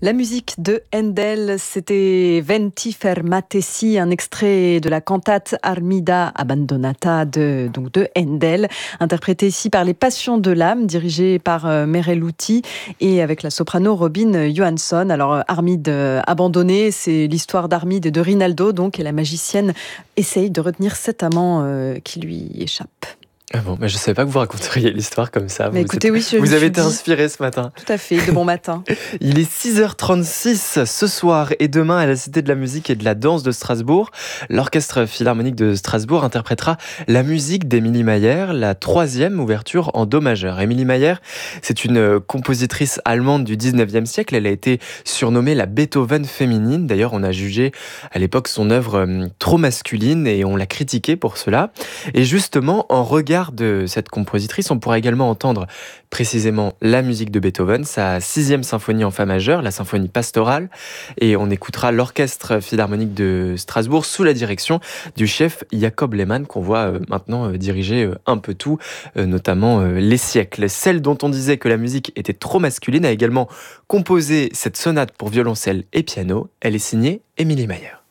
La musique de Handel, c'était Venti fermatesi, un extrait de la cantate Armida Abbandonata de Handel, interprété ici par les Passions de l'âme, dirigée par Merelluti et avec la soprano Robin Johansson. Alors Armide abandonnée, c'est l'histoire d'Armide et de Rinaldo, donc, et la magicienne essaye de retenir cet amant qui lui échappe. Ah bon, mais je ne savais pas que vous raconteriez l'histoire comme ça. Mais écoutez, oui, vous avez été inspiré ce matin. Tout à fait, de bon matin. Il est 6h36 ce soir et demain à la Cité de la musique et de la danse de Strasbourg. L'Orchestre philharmonique de Strasbourg interprétera la musique d'Émilie Mayer, la 3e ouverture en do majeur. Émilie Mayer, c'est une compositrice allemande du 19e siècle. Elle a été surnommée la Beethoven féminine. D'ailleurs, on a jugé à l'époque son œuvre trop masculine et on l'a critiquée pour cela. Et justement, en regard de cette compositrice, on pourra également entendre précisément la musique de Beethoven, sa 6e symphonie en fa majeur, la symphonie pastorale, et on écoutera l'Orchestre philharmonique de Strasbourg sous la direction du chef Jacob Lehmann, qu'on voit maintenant diriger un peu tout, notamment les siècles. Celle dont on disait que la musique était trop masculine a également composé cette sonate pour violoncelle et piano. Elle est signée Émilie Mayer.